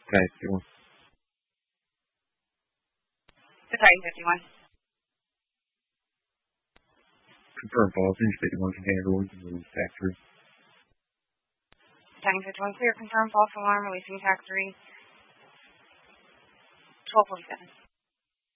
Titan 51. The Titan 51. Confirm false. Engine 51 container doors and release tax 3. Titan 51 clear. Confirm false alarm. Releasing tax 3. 1247.